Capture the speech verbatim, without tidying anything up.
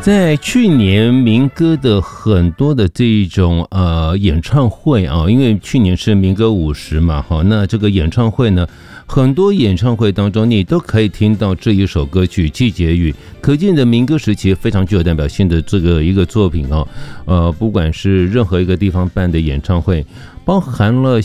在去年民歌的很多的这种呃演唱会啊，因为去年是民歌五十嘛，哈，那这个演唱会呢，很多演唱会当中你都可以听到这一首歌曲《季节雨》，可见的民歌时期非常具有代表性的这个一个作品啊，呃，不管是任何一个地方办的演唱会，包含了